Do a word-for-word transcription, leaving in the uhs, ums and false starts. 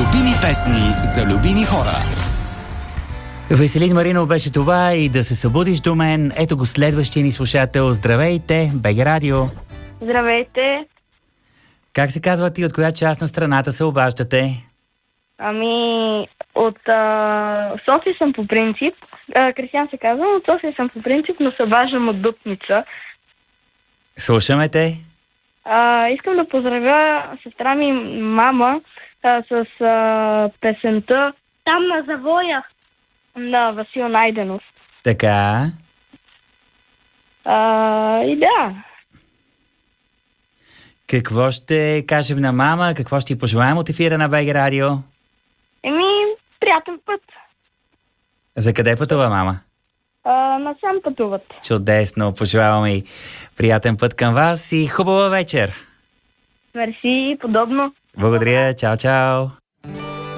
Любими песни за любими хора. Веселин Маринов беше това и да се събудиш до мен. Ето го следващия ни слушател. Здравейте, БГ Радио. Здравейте. Как се казва ти? От коя част на страната се обаждате? Ами, от а, София съм по принцип. А, Кристиян се казвам, от София съм по принцип, но се обаждам от Дупница. Слушаме те. А, искам да поздравя сестра ми мама а, с а, песента "Там на завоя" на Васил Найденов. Така. А, и да. Какво ще кажем на мама? Какво ще й пожелаем от ефира на БГ Радио? Еми, приятен път. За къде пътува мама? А, насам пътуват. Чудесно. Пожелаваме и приятен път към вас и хубава вечер. Мерси, подобно. Благодаря. Чао, чао.